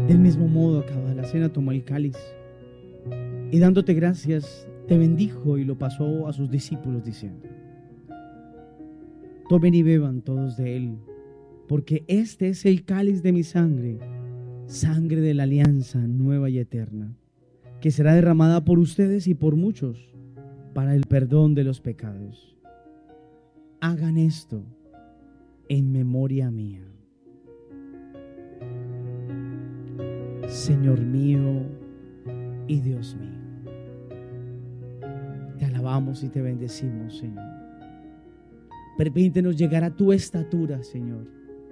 Del mismo modo, acabada la cena, tomó el cáliz y dándote gracias, te bendijo y lo pasó a sus discípulos diciendo: tomen y beban todos de él, porque este es el cáliz de mi sangre, sangre de la alianza nueva y eterna, que será derramada por ustedes y por muchos para el perdón de los pecados. Hagan esto en memoria mía. Señor mío y Dios mío, te alabamos y te bendecimos, Señor. Permítenos llegar a tu estatura, Señor.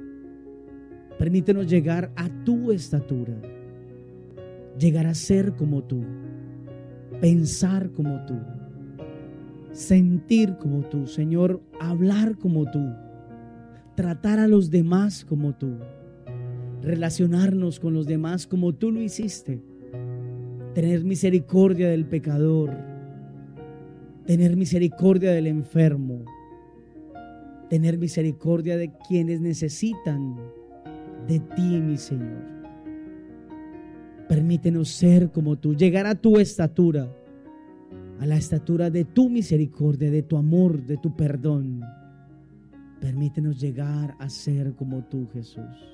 Permítenos llegar a tu estatura, llegar a ser como tú, pensar como tú, sentir como tú, Señor, hablar como tú, tratar a los demás como tú, relacionarnos con los demás como tú lo hiciste, tener misericordia del pecador, tener misericordia del enfermo, tener misericordia de quienes necesitan de ti, mi Señor. Permítenos ser como tú, llegar a tu estatura, a la estatura de tu misericordia, de tu amor, de tu perdón. Permítenos llegar a ser como tú, Jesús.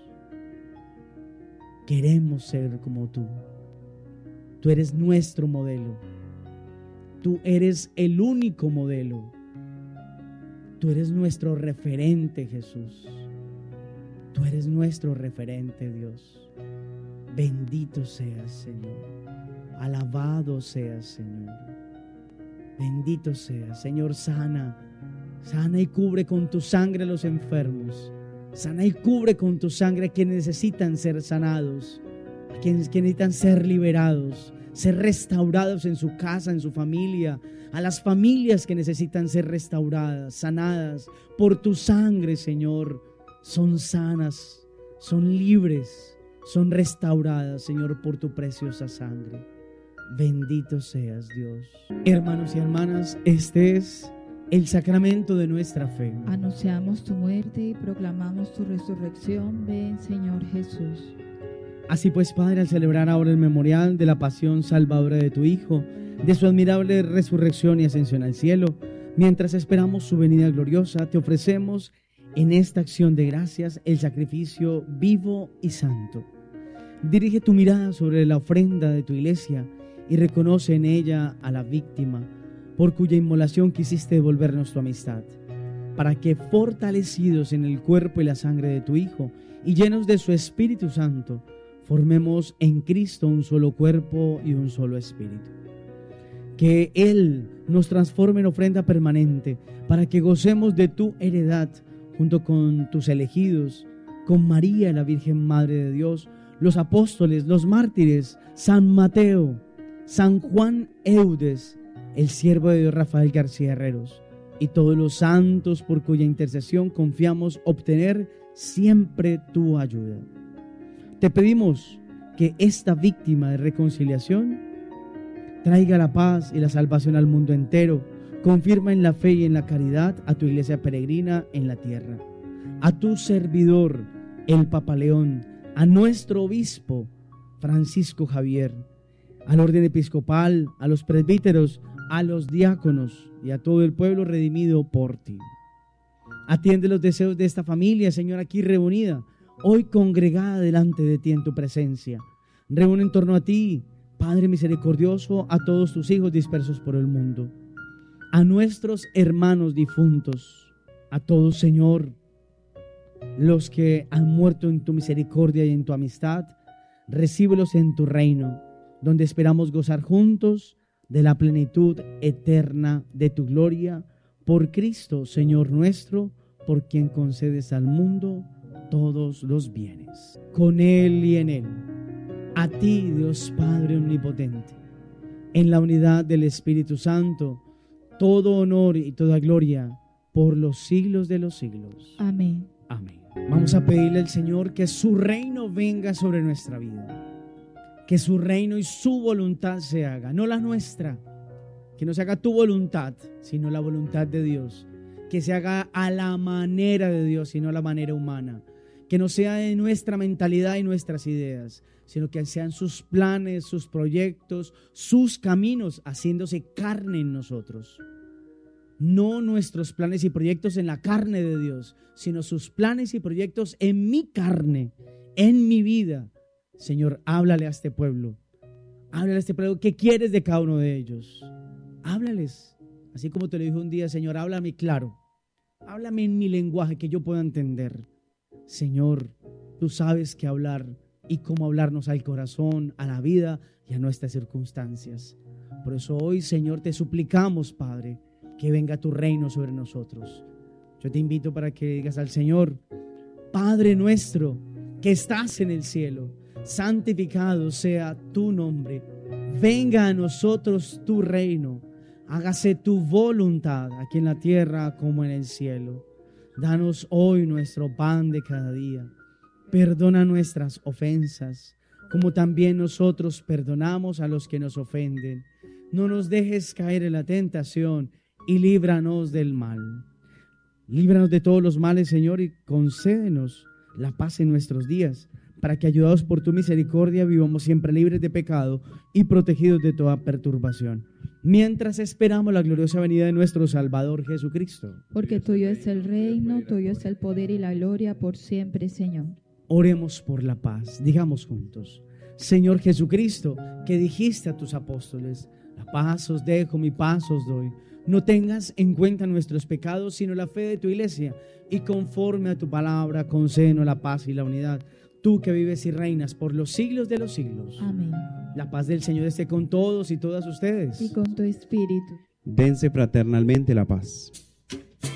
Queremos ser como tú. Tú eres nuestro modelo. Tú eres el único modelo. Tú eres nuestro referente, Jesús. Tú eres nuestro referente, Dios. Bendito seas, Señor. Alabado seas, Señor. Bendito seas, Señor. Sana y cubre con tu sangre a los enfermos. Sana y cubre con tu sangre a quienes necesitan ser sanados, a quienes necesitan ser liberados, ser restaurados en su casa, en su familia, a las familias que necesitan ser restauradas, sanadas por tu sangre, Señor. Son sanas, son libres, son restauradas, Señor, por tu preciosa sangre. Bendito seas, Dios. Hermanos y hermanas, este es el sacramento de nuestra fe. Anunciamos tu muerte y proclamamos tu resurrección. Ven, Señor Jesús. Así pues, Padre, al celebrar ahora el memorial de la pasión salvadora de tu Hijo, de su admirable resurrección y ascensión al cielo, mientras esperamos su venida gloriosa, te ofrecemos en esta acción de gracias el sacrificio vivo y santo. Dirige tu mirada sobre la ofrenda de tu iglesia y reconoce en ella a la víctima por cuya inmolación quisiste devolvernos tu amistad, para que, fortalecidos en el cuerpo y la sangre de tu Hijo y llenos de su Espíritu Santo, formemos en Cristo un solo cuerpo y un solo espíritu. Que Él nos transforme en ofrenda permanente, para que gocemos de tu heredad junto con tus elegidos, con María, la Virgen Madre de Dios, los apóstoles, los mártires, San Mateo, San Juan Eudes, el siervo de Dios Rafael García Herreros, y todos los santos por cuya intercesión confiamos obtener siempre tu ayuda. Te pedimos que esta víctima de reconciliación traiga la paz y la salvación al mundo entero. Confirma en la fe y en la caridad a tu iglesia peregrina en la tierra, a tu servidor, el Papa León, a nuestro obispo Francisco Javier, al orden episcopal, a los presbíteros, a los diáconos y a todo el pueblo redimido por ti. Atiende los deseos de esta familia, Señor, aquí reunida, hoy congregada delante de ti en tu presencia. Reúne en torno a ti, Padre misericordioso, a todos tus hijos dispersos por el mundo, a nuestros hermanos difuntos, a todos, Señor, los que han muerto en tu misericordia y en tu amistad. Recíbelos en tu reino, donde esperamos gozar juntos de la plenitud eterna de tu gloria, por Cristo, Señor nuestro, por quien concedes al mundo todos los bienes. Con Él y en Él, a ti, Dios Padre omnipotente, en la unidad del Espíritu Santo, todo honor y toda gloria por los siglos de los siglos. Amén. Amén. Vamos a pedirle al Señor que su reino venga sobre nuestra vida, que su reino y su voluntad se haga, no la nuestra, que no se haga tu voluntad, sino la voluntad de Dios, que se haga a la manera de Dios y no a la manera humana, que no sea de nuestra mentalidad y nuestras ideas, sino que sean sus planes, sus proyectos, sus caminos haciéndose carne en nosotros. No nuestros planes y proyectos en la carne de Dios, sino sus planes y proyectos en mi carne, en mi vida. Señor, háblale a este pueblo. Háblale a este pueblo. ¿Qué quieres de cada uno de ellos? Háblales. Así como te lo dije un día, Señor, háblame claro. Háblame en mi lenguaje que yo pueda entender. Señor, tú sabes qué hablar y cómo hablarnos al corazón, a la vida y a nuestras circunstancias. Por eso hoy, Señor, te suplicamos, Padre, que venga tu reino sobre nosotros. Yo te invito para que digas al Señor: Padre nuestro que estás en el cielo, santificado sea tu nombre. Venga a nosotros tu reino. Hágase tu voluntad aquí en la tierra como en el cielo. Danos hoy nuestro pan de cada día. Perdona nuestras ofensas, como también nosotros perdonamos a los que nos ofenden. No nos dejes caer en la tentación y líbranos del mal. Líbranos de todos los males, Señor, y concédenos la paz en nuestros días, para que, ayudados por tu misericordia, vivamos siempre libres de pecado y protegidos de toda perturbación, mientras esperamos la gloriosa venida de nuestro Salvador Jesucristo. Porque tuyo es el reino, tuyo es el poder y la gloria por siempre, Señor. Oremos por la paz. Digamos juntos: Señor Jesucristo, que dijiste a tus apóstoles: la paz os dejo, mi paz os doy. No tengas en cuenta nuestros pecados, sino la fe de tu iglesia, y conforme a tu palabra, concédenos la paz y la unidad. Tú que vives y reinas por los siglos de los siglos. Amén. La paz del Señor esté con todos y todas ustedes. Y con tu espíritu. Dense fraternalmente la paz.